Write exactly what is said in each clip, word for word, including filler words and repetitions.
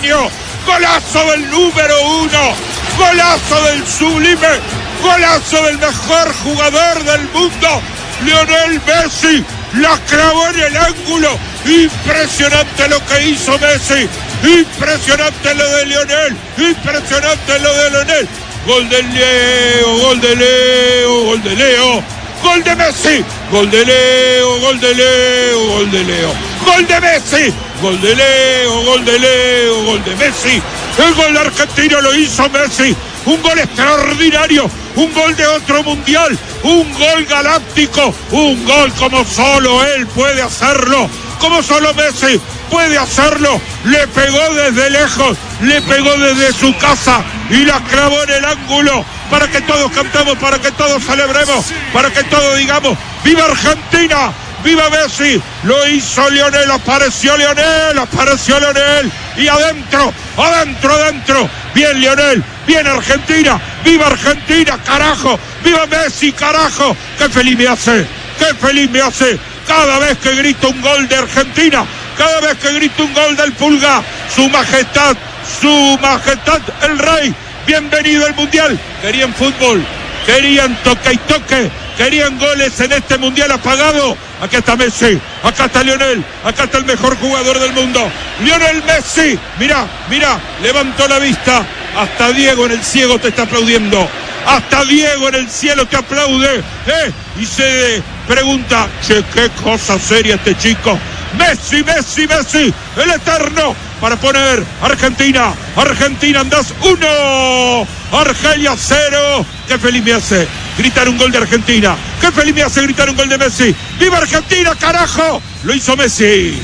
genio, golazo del número uno, golazo del sublime, golazo del mejor jugador del mundo, Lionel Messi, la clavó en el ángulo. Impresionante lo que hizo Messi, impresionante lo de Lionel, impresionante lo de Lionel. Gol de Leo, gol de Leo, gol de Leo, gol de Messi, gol de Leo, gol de Leo, gol de Leo, gol de Messi, gol de Leo, gol de Leo, gol de Messi. El gol argentino lo hizo Messi, un gol extraordinario, un gol de otro mundial, un gol galáctico, un gol como solo él puede hacerlo, como solo Messi puede hacerlo. Le pegó desde lejos, le pegó desde su casa y la clavó en el ángulo para que todos cantemos, para que todos celebremos, para que todos digamos ¡viva Argentina! ¡Viva Messi! Lo hizo Lionel, apareció Lionel, apareció Lionel y adentro, adentro, adentro. Bien Lionel, bien Argentina, ¡viva Argentina, carajo! ¡Viva Messi, carajo! ¡Qué feliz me hace! ¡Qué feliz me hace! Cada vez que grito un gol de Argentina, cada vez que grito un gol del Pulga, su majestad, su majestad el rey, bienvenido al mundial. Querían fútbol, querían toque y toque, querían goles en este mundial apagado. Acá está Messi, acá está Lionel, acá está el mejor jugador del mundo, Lionel Messi. Mirá, mirá, levantó la vista, hasta Diego en el ciego te está aplaudiendo, hasta Diego en el cielo te aplaude, ¿eh? Y se pregunta, che, qué cosa seria este chico. Messi, Messi, Messi, el eterno, para poner Argentina, Argentina andás uno, Argelia cero. Qué feliz me hace gritar un gol de Argentina, qué feliz me hace gritar un gol de Messi. ¡Viva Argentina, carajo! Lo hizo Messi.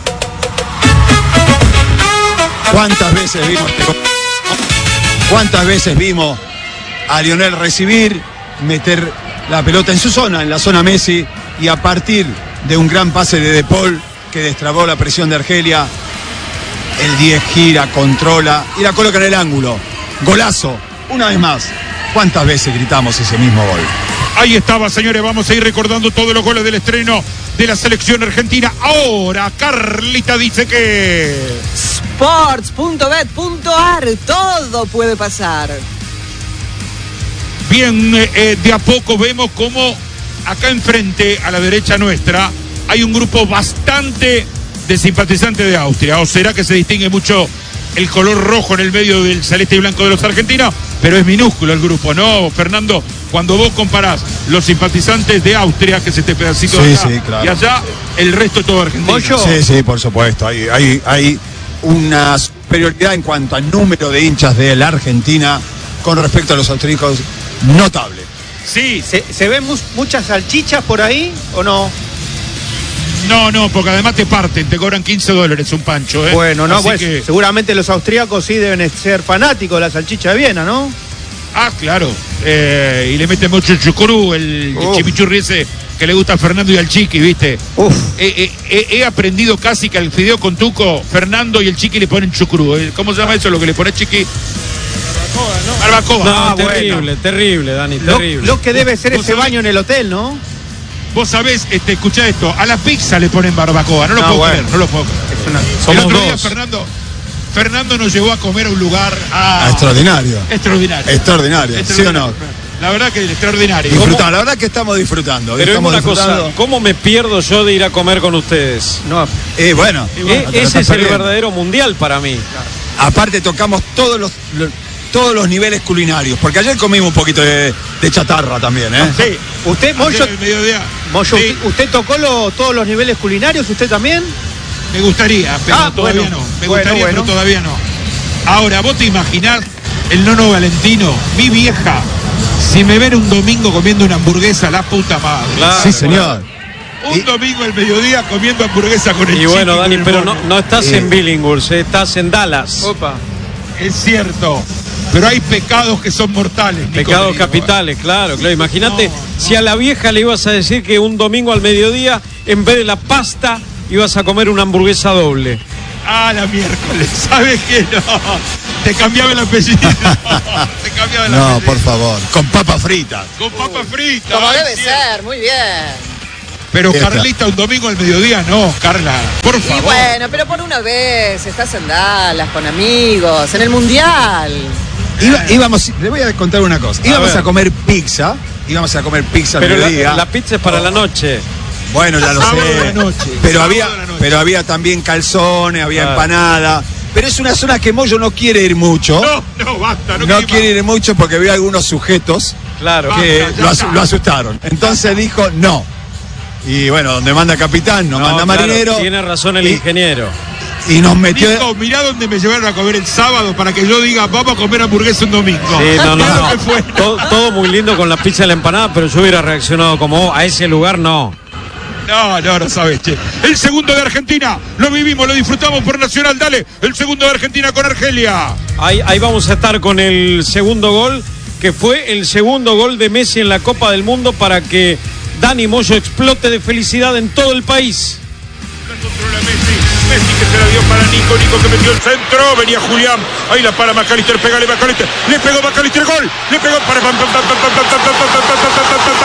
¿Cuántas veces vimos, cuántas veces vimos a Lionel recibir, meter la pelota en su zona, en la zona Messi, y a partir de un gran pase de De Paul que destrabó la presión de Argelia, el diez gira, controla y la coloca en el ángulo. Golazo, una vez más. ¿Cuántas veces gritamos ese mismo gol? Ahí estaba, señores, vamos a ir recordando todos los goles del estreno de la selección argentina. Ahora Carlita dice que sports punto bet punto ar, todo puede pasar. Bien, eh, de a poco vemos cómo acá enfrente, a la derecha nuestra, hay un grupo bastante de simpatizantes de Austria. ¿O será que se distingue mucho el color rojo en el medio del celeste y blanco de los argentinos? Pero es minúsculo el grupo, ¿no, Fernando? Cuando vos comparás los simpatizantes de Austria, que es este pedacito sí, de acá, sí, claro, y allá, el resto es todo argentino. Sí, sí, por supuesto. Hay, hay, hay una superioridad en cuanto al número de hinchas de la Argentina con respecto a los austríacos notable. Sí. ¿Se, se ven mu muchas salchichas por ahí o no? No, no, porque además te parten, te cobran quince dólares un pancho, ¿eh? Bueno, no, pues que... seguramente los austríacos sí deben ser fanáticos de la salchicha de Viena, ¿no? Ah, claro. Eh, y le meten mucho el chucurú, el, el chimichurri ese que le gusta a Fernando y al Chiqui, ¿viste? Uf. Eh, eh, he aprendido casi que al fideo con tuco, Fernando y el Chiqui le ponen chucurú. ¿Cómo se llama eso, lo que le pone Chiqui? Barbacoa, ¿no? Barbacoa. No, Ah, terrible, bueno. terrible, Dani, Lo, terrible. lo que debe ser ese sabés? baño en el hotel, ¿no? Vos sabés, este, escuchá esto, a la pizza le ponen barbacoa, no lo No, puedo bueno. creer, no lo puedo creer. Es una... El Somos otro día dos. Fernando, Fernando nos llevó a comer a un lugar ah, Extraordinario. extraordinario. Extraordinario, ¿sí o no? La verdad que extraordinario. Disfrutando, la verdad que estamos disfrutando. Pero es estamos una disfrutando. cosa, ¿cómo me pierdo yo de ir a comer con ustedes? No, Eh, bueno, Y bueno, Eh, no te lo ese estás es el perdiendo. verdadero mundial para mí. Aparte tocamos todos los, los- todos los niveles culinarios, porque ayer comimos un poquito de, de chatarra también, ¿eh? sí. Usted, Moyo, Ayer al mediodía. Moyo, Sí, ¿usted, usted tocó lo- todos los niveles culinarios? ¿Usted también? me gustaría, pero Ah, todavía bueno. no. Me Bueno, gustaría, bueno. pero todavía no. Ahora, vos te imaginás el nono Valentino, mi vieja, si me ven un domingo comiendo una hamburguesa, la puta madre. Claro, Sí, señor. Un Y- domingo al mediodía comiendo hamburguesa con el Y Chiqui, bueno, con Dani, el pero no, mono. no estás Eh. en Billinghurst, eh, estás en Dallas. Opa. Es cierto, pero hay pecados que son mortales. Nico, Pecados te digo, capitales, claro, claro. Imagínate No, no. si a la vieja le ibas a decir que un domingo al mediodía, en vez de la pasta, ibas a comer una hamburguesa doble. Ah, la miércoles, ¿sabes qué? No, te cambiaba el apellido. Te cambiaba el No, apellido. por favor. Con papas fritas. Con papas fritas. Como ay, debe sí. ser, muy bien. Pero Esta. Carlita, un domingo al mediodía, no, Carla, por Y favor. bueno, pero por una vez, estás en Dallas con amigos, en el Mundial. Iba- íbamos, le voy a contar una cosa. A Íbamos ver. a comer pizza. Íbamos a comer pizza al Pero mediodía. la, la pizza es para la noche. Bueno, ya lo Sábado sé. de la noche. Pero Sábado había, de la noche. pero había también calzones, había Claro. empanada. Pero es una zona que Moyo no quiere ir mucho. No, no, basta, no, No quiere quiere ir mucho porque vio algunos sujetos Claro. que Basta, ya lo, está. asu- lo asustaron. Entonces dijo no. Y bueno, donde manda capitán, no, No, manda claro, marinero. tiene razón el y, ingeniero. y nos metió. Nico, mirá dónde me llevaron a comer el sábado para que yo diga, vamos a comer hamburguesa un domingo. Sí, no, no, Mirá no. lo que fue. Todo, todo muy lindo con la pizza y la empanada, pero yo hubiera reaccionado como vos. A ese lugar no. No, no, no sabes, che. El segundo de Argentina, lo vivimos, lo disfrutamos por Nacional, dale. El segundo de Argentina con Argelia. Ahí, ahí vamos a estar con el segundo gol, que fue el segundo gol de Messi en la Copa del Mundo para que Dani Moyo explote de felicidad en todo el país. La controla Messi, Messi que se la dio para Nico, Nico que metió el centro, venía Julián, ahí la para Macalister, pegale Macalister, le pegó Macalister, gol, le pegó para...